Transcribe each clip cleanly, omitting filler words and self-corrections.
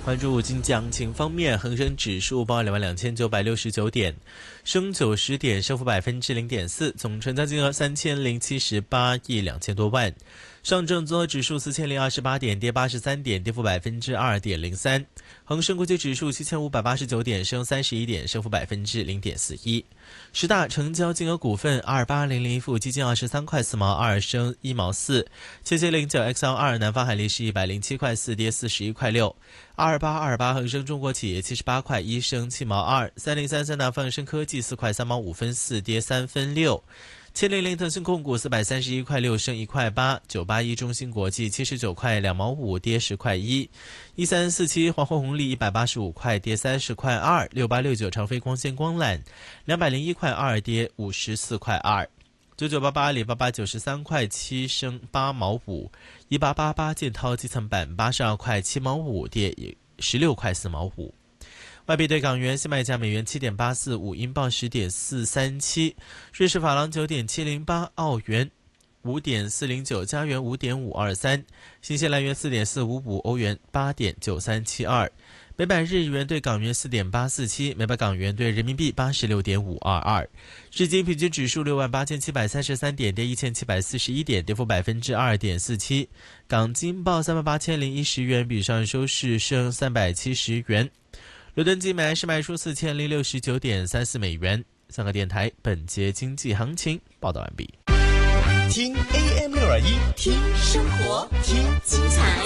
关注经济行情方面，恒生指数报22969点，升90点，升幅0.4%，总成交金额3078亿2000多万。上证综合指数4028点，跌83点，跌幅2.03%。恒生国际指数7589点，升31点，升幅0.41%。十大成交金额股份：28001富基金23块4毛2，升1毛4；7709XL2南方海力士107块4，跌41块6；2828恒生中国企业78块1，升7毛2；3033南方恒生科技4块3毛5分4，跌3分6。700腾讯控股431块6，升1块8；981中芯国际79块2毛5，跌10块1；1347华虹红利185块，跌30块2；6869长飞光纤光缆201块2，跌54块2；9988阿里巴巴93块7，升8毛5；1888建滔基层板82块7毛5，跌16块4毛5。外币对港元，新买价美元7.845，英镑10.437，瑞士法郎9.708，澳元5.409，加元5.523，新西兰元4.455，欧元8.9372，每百日元对港元4.847，每百港元对人民币86.522。日经平均指数68733点，跌1741点，跌幅2.47%。港金报38010元，比上日收市升370元。伦敦金每安士卖出4069.34美元。香港电台本节经济行情报道完毕。 听 AM621， 听生活，听精彩，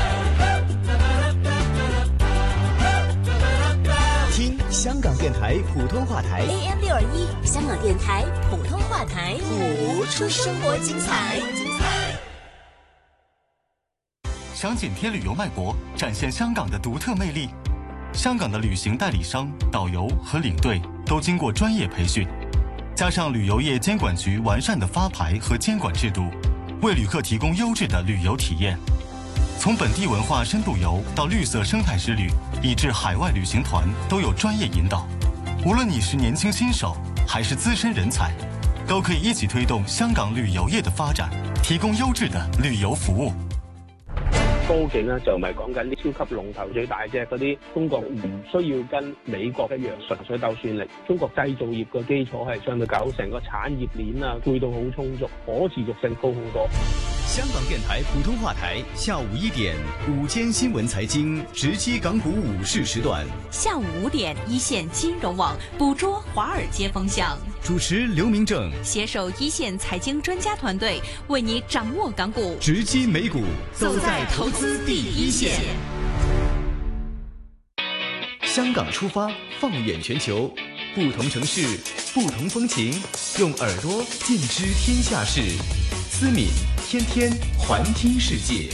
听香港电台普通话台 AM621，香港电台普通话台， 谱出生活精彩。 想紧贴旅游脉搏，展现香港的独特魅力。香港的旅行代理商、导游和领队都经过专业培训，加上旅游业监管局完善的发牌和监管制度，为旅客提供优质的旅游体验。从本地文化深度游到绿色生态之旅，以至海外旅行团，都有专业引导。无论你是年轻新手还是资深人才，都可以一起推動香港旅遊業的發展，提供優質的旅遊服務。 科技咧就唔係講緊啲超級龍頭最大隻嗰啲，中國唔需要跟美國一樣純粹鬥算力。中國製造業嘅基礎係相對夠，成個產業鏈啊配套好充足，可持續性高好多。 香港電台普通話台下午1點午間新聞財經直擊港股午市時段， 下午5點一線金融網捕捉華爾街風向， 主持劉明正攜手一線財經專家團隊，為你掌握港股， 直擊美股， 走在投資第一線。 香港出發，放眼全球，不同城市，不同風情，用耳朵見知天下事。思敏天天環聽世界。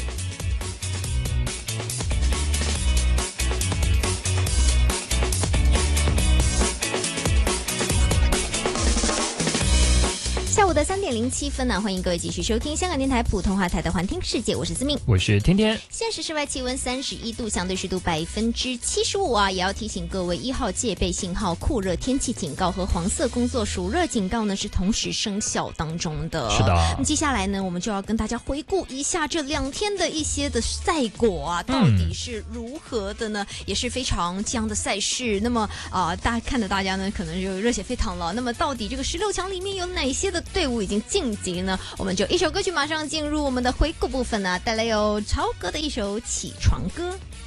下午的3點07分呢，歡迎各位繼續收聽香港電台普通話台的環聽世界，我是思敏， 我是天天。 現時室外氣溫31度，相對濕度75%啊，也要提醒各位1號戒備信號、酷熱天氣警告和黃色工作暑熱警告呢是同時生效當中的。 是的。 那接下來呢，我們就要跟大家回顧一下這2天的一些的賽果啊，到底是如何的呢？也是非常這樣的賽事。那麼看着大家呢，可能就熱血沸騰了。那麼到底這個16強裡面有哪些的隊伍已經晉級呢？我們就一首歌曲馬上進入我們的回顧部分啊，帶來有曹格的一首《起床歌》。